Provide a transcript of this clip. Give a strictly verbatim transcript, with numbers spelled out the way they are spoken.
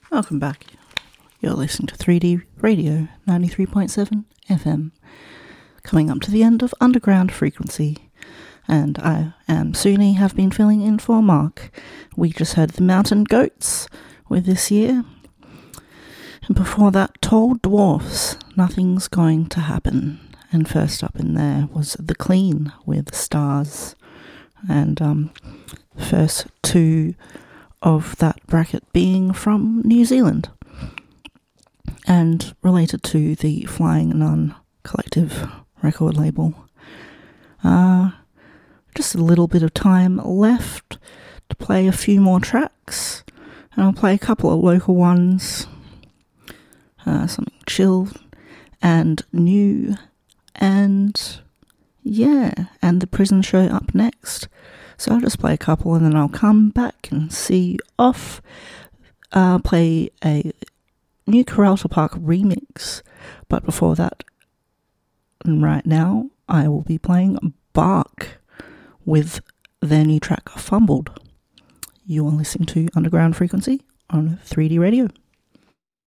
Welcome back. You're listening to three D Radio ninety-three point seven F M. Coming up to the end of Underground Frequency. And I and Suni have been filling in for Mark. We just heard the Mountain Goats with This Year. And before that, Tall Dwarfs, Nothing's Going to Happen. And first up in there was The Clean with Stars. And um, the first two of that bracket being from New Zealand. And related to the Flying Nun Collective record label. Uh, just a little bit of time left to play a few more tracks. And I'll play a couple of local ones. Uh, something chill and new, and yeah, and the Prison Show up next. So I'll just play a couple and then I'll come back and see you off. Uh, play a new Coralta Park remix, but before that, right now, I will be playing Bark with their new track Fumbled. You are listening to Underground Frequency on three D Radio.